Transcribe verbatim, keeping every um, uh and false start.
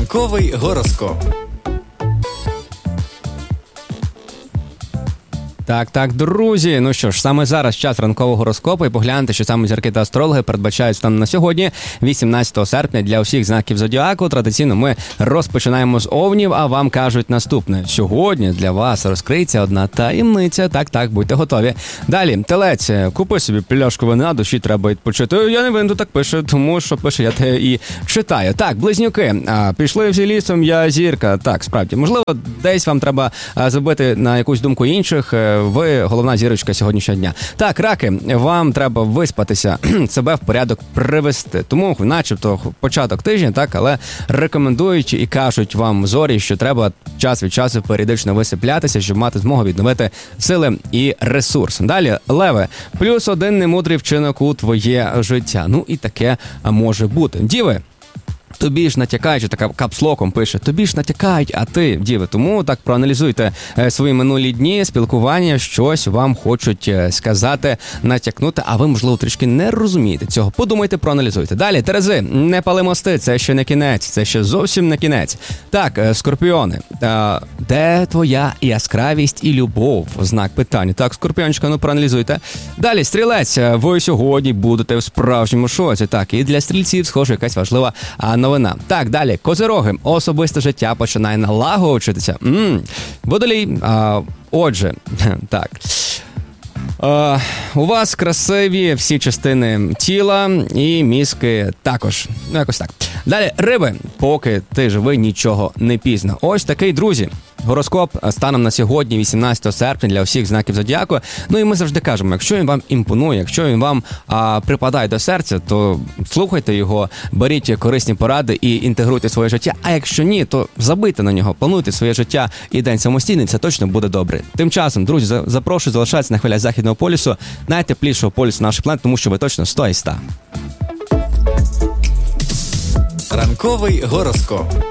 Ранковий гороскоп. Так, так, друзі, ну що ж, саме зараз час ранкового гороскопу, і погляньте, що саме зірки та астрологи передбачають станом на сьогодні, вісімнадцятого серпня, для усіх знаків зодіаку. Традиційно ми розпочинаємо з овнів, а вам кажуть наступне. Сьогодні для вас розкриється одна таємниця. Так, так, будьте готові. Далі, телець, купи собі пляшку вина, душі треба відпочити. Я не винен, так пише, тому що пише, я те і читаю. Так, близнюки, а, пішли всі лісом, я зірка. Так, справді, можливо, десь вам треба а, забити на якусь думку інших. Ви головна зірочка сьогоднішнього дня. Так, раки, вам треба виспатися, себе в порядок привести. Тому, начебто, початок тижня, так, але рекомендують і кажуть вам зорі, що треба час від часу періодично висиплятися, щоб мати змогу відновити сили і ресурс. Далі, леви, плюс один немудрий вчинок у твоє життя. Ну і таке може бути. Діви, тобі ж натякають, така капслоком пише, тобі ж натякають, а ти, діви. Тому так проаналізуйте свої минулі дні, спілкування, щось вам хочуть сказати, натякнути, а ви, можливо, трішки не розумієте цього. Подумайте, проаналізуйте. Далі, Терези, не пали мости, це ще не кінець, це ще зовсім не кінець. Так, Скорпіони, де твоя яскравість і любов? Знак питання. Так, Скорпіончика, ну проаналізуйте. Далі, Стрілець, ви сьогодні будете в справжньому шоці. Так, і для стрільців, схоже, якась важлива новина. Так, далі. Козироги. Особисте життя починає налагоджуватися. М-м. Водолій. А, отже, так. А, у вас красиві всі частини тіла і мізки також. Ну, якось так. Далі. Риби. Поки ти живий, нічого не пізно. Ось такий, друзі, гороскоп станом на сьогодні, вісімнадцятого серпня, для всіх знаків зодіаку. Ну і ми завжди кажемо, якщо він вам імпонує, якщо він вам а, припадає до серця, то слухайте його, беріть корисні поради і інтегруйте своє життя. А якщо ні, то забийте на нього, плануйте своє життя і день самостійний, це точно буде добре. Тим часом, друзі, запрошую залишатися на хвилях Західного полюсу, найтеплішого полюсу нашої планети, тому що ви точно сто із ста. Ранковий гороскоп.